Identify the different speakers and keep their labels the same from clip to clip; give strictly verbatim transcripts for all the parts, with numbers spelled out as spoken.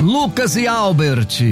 Speaker 1: Lucas e Albert,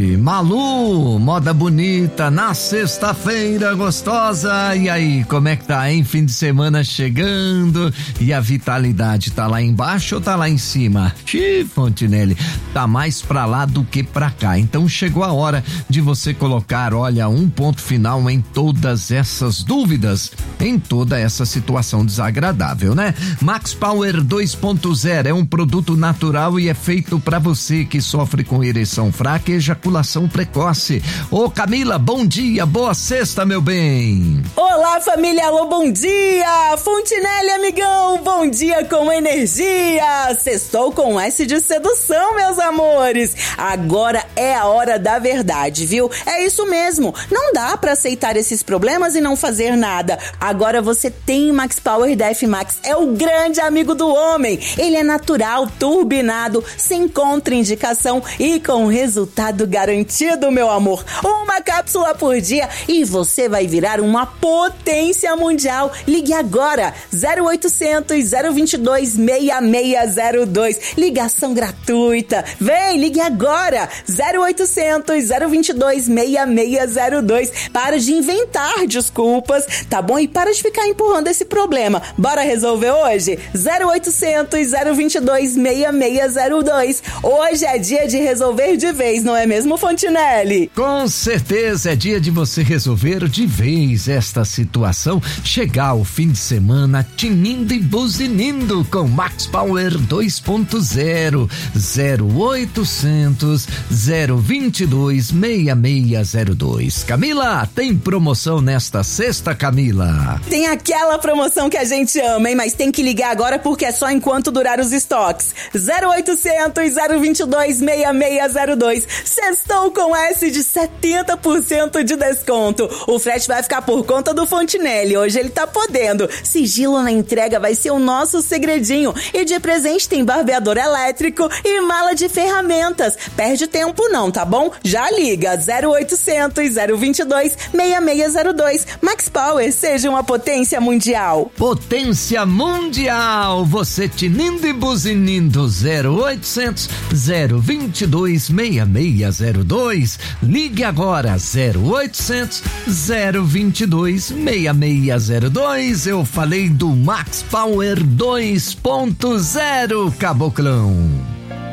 Speaker 1: Malu, moda bonita na sexta-feira gostosa. E aí, como é que tá, hein? Fim de semana chegando e a vitalidade tá lá embaixo ou tá lá em cima? Xiii, Fontinelli, tá mais pra lá do que pra cá. Então chegou a hora de você colocar, olha, um ponto final em todas essas dúvidas, em toda essa situação desagradável, né? Max Power dois ponto zero é um produto natural e é feito pra você que sofre com ereção fraca e ejaculação precoce. Ô Camila, bom dia, boa sexta, meu bem.
Speaker 2: Olá, família, alô, bom dia. Fontinelli, amigão, bom dia com energia. Sextou com S de sedução, meus amores. Agora é a hora da verdade, viu? É isso mesmo, não dá pra aceitar esses problemas e não fazer nada. Agora você tem Max Power da F-Max, é o grande amigo do homem. Ele é natural, turbinado, sem contraindicação e com resultado garantido, meu amor. Uma cápsula por dia e você vai virar uma potência mundial. Ligue agora, zero oitocentos, zero vinte e dois, seis seis zero dois. Ligação gratuita. Vem, ligue agora, zero oitocentos, zero vinte e dois, seis seis zero dois. Para de inventar desculpas, tá bom? E para de ficar empurrando esse problema. Bora resolver hoje? zero oitocentos, zero vinte e dois, seis seis zero dois. Hoje é dia de resolver de vez, não é mesmo, Fontinelli?
Speaker 1: Com certeza é dia de você resolver de vez esta situação. Chegar o fim de semana tinindo e buzinindo com Max Power dois ponto zero. zero oitocentos, zero vinte e dois, seis seis zero dois. Camila, tem promoção nesta sexta, Camila?
Speaker 2: Tem aquela promoção que a gente ama, hein? Mas tem que ligar agora porque é só enquanto durar os estoques. zero oitocentos, zero vinte e dois, seis seis zero dois. Sextou com S de setenta por cento de desconto. O frete vai ficar por conta do Fontinelli. Hoje ele tá podendo. Sigilo na entrega vai ser o nosso segredinho. E de presente tem barbeador elétrico e mala de ferramentas. Perde tempo não, tá bom? Já liga. zero oitocentos, zero vinte e dois, seis seis zero dois. Max Power, seja uma potência mundial.
Speaker 1: Potência mundial. Você tinindo e buzinindo. zero oitocentos, zero vinte e dois, seis seis zero dois. Ligue agora, zero oitocentos, zero vinte e dois, seis seis zero dois. Eu falei do Max Power dois ponto zero, Caboclão.